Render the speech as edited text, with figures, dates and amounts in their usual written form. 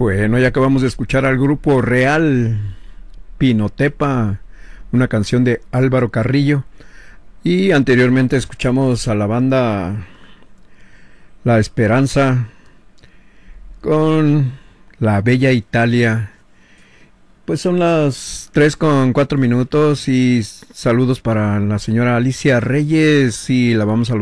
Bueno, ya acabamos de escuchar al grupo Real Pinotepa, una canción de Álvaro Carrillo. Y anteriormente escuchamos a la banda La Esperanza con La Bella Italia. Pues son las 3:04 y saludos para la señora Alicia Reyes y la vamos a